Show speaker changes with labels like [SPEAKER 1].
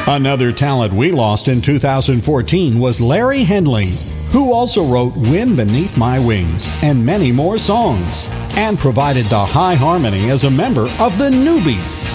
[SPEAKER 1] Another talent we lost in 2014 was Larry Henley, who also wrote Wind Beneath My Wings and many more songs, and provided the high harmony as a member of the Newbeats.